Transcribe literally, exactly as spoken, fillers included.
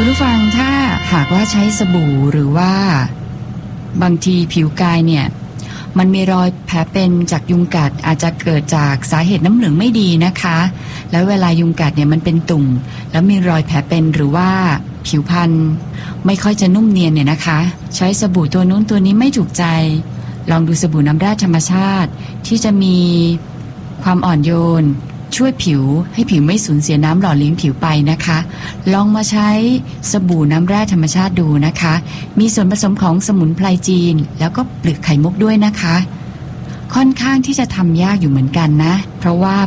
ผู้ฟังถ้าหากว่าใช้สบู่หรือว่าบางทีผิวกายเนี่ยมันมีรอยแผลเป็นจากยุงกัดอาจจะเกิดจากสาเหตุน้ำเหลืองไม่ดีนะคะแล้วเวลายุงกัดเนี่ยมันเป็นตุ่มแล้วมีรอยแผลเป็นหรือว่าผิวพรรณไม่ค่อยจะนุ่มเนียนเนี่ยนะคะใช้สบู่ตัวนู้นตัวนี้ไม่ถูกใจลองดูสบู่น้ำแร่ธรรมชาติที่จะมีความอ่อนโยนช่วยผิวให้ผิวไม่สูญเสียน้ำหล่อเลี้ยงผิวไปนะคะลองมาใช้สบู่น้ำแร่ธรรมชาติดูนะคะมีส่วนผสมของสมุนไพรจีนแล้วก็เปลือกไข่มุกด้วยนะคะค่อนข้างที่จะทำยากอยู่เหมือนกันนะเพราะว่า